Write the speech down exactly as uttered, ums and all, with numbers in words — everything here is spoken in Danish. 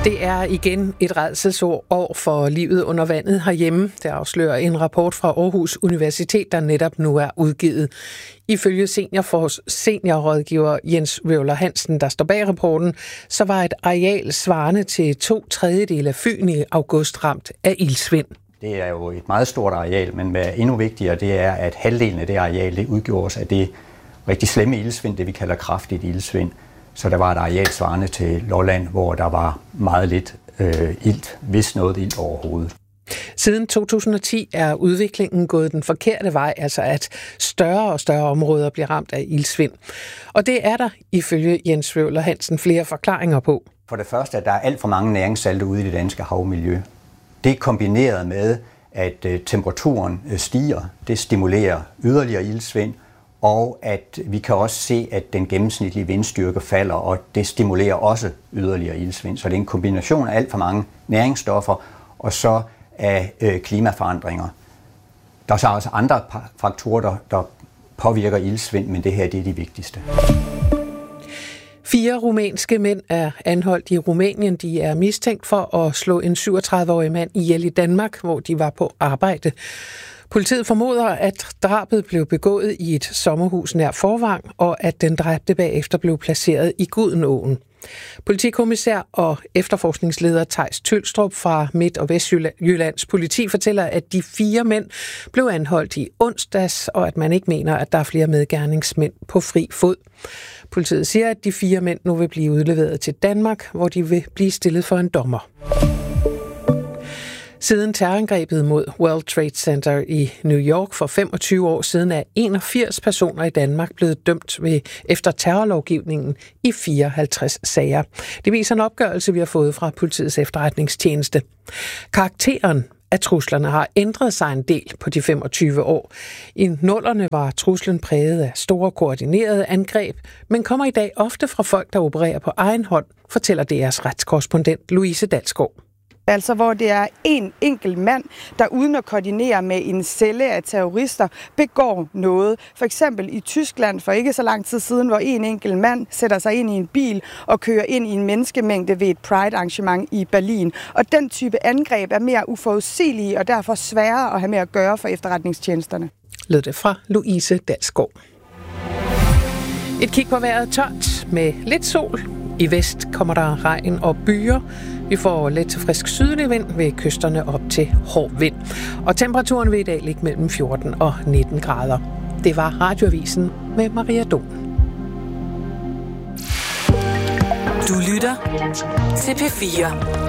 Det er igen et rædselsår for livet under vandet herhjemme. Det afslører en rapport fra Aarhus Universitet, der netop nu er udgivet. Ifølge seniorrådgiver Jens Røvler Hansen, der står bag rapporten, så var et areal svarende til to tredjedele af Fyn i august ramt af iltsvind. Det er jo et meget stort areal, men hvad endnu vigtigere, det er, at halvdelen af det areal det udgjordes af det rigtig slemme iltsvind, det vi kalder kraftigt iltsvind. Så der var et areal svarende til Lolland, hvor der var meget lidt øh, ilt, hvis noget ilt overhovedet. Siden to tusind og ti er udviklingen gået den forkerte vej, altså at større og større områder bliver ramt af iltsvind. Og det er der, ifølge Jens Røvler Hansen, flere forklaringer på. For det første, at der er alt for mange næringssalte ude i det danske havmiljø. Det er kombineret med, at øh, temperaturen øh, stiger. Det stimulerer yderligere iltsvind. Og at vi kan også se, at den gennemsnitlige vindstyrke falder, og det stimulerer også yderligere iltsvind. Så det er en kombination af alt for mange næringsstoffer, og så af øh, klimaforandringer. Der er så også andre faktorer, der, der påvirker iltsvind, men det her det er de vigtigste. Fire rumænske mænd er anholdt i Rumænien. De er mistænkt for at slå en syvogtredive-årig mand ihjel i Danmark, hvor de var på arbejde. Politiet formoder, at drabet blev begået i et sommerhus nær Forvang, og at den dræbte bagefter blev placeret i Gudenåen. Politikommissær og efterforskningsleder Theis Tølstrup fra Midt- og Vestjyllands politi fortæller, at de fire mænd blev anholdt i onsdags, og at man ikke mener, at der er flere medgerningsmænd på fri fod. Politiet siger, at de fire mænd nu vil blive udleveret til Danmark, hvor de vil blive stillet for en dommer. Siden terrorangrebet mod World Trade Center i New York for femogtyve år siden er enogfirs personer i Danmark blevet dømt ved efter terrorlovgivningen i fireoghalvtreds sager. Det viser en opgørelse, vi har fået fra politiets efterretningstjeneste. Karakteren af truslerne har ændret sig en del på de femogtyve år. I nullerne var truslen præget af store koordinerede angreb, men kommer i dag ofte fra folk, der opererer på egen hånd, fortæller D R's retskorrespondent Louise Dalsgaard. Altså hvor det er en enkelt mand, der uden at koordinere med en celle af terrorister, begår noget. For eksempel i Tyskland for ikke så lang tid siden, hvor en enkelt mand sætter sig ind i en bil og kører ind i en menneskemængde ved et Pride-arrangement i Berlin. Og den type angreb er mere uforudsigelige og derfor sværere at have med at gøre for efterretningstjenesterne. Lød det fra Louise Dalsgaard. Et kig på vejret tørt med lidt sol. I vest kommer der regn og byer. Vi får let til frisk sydlig vind ved kysterne op til hård vind. Og temperaturen vil i dag ligge mellem fjorten og nitten grader. Det var Radioavisen med Maria Don. Du lytter til P fire.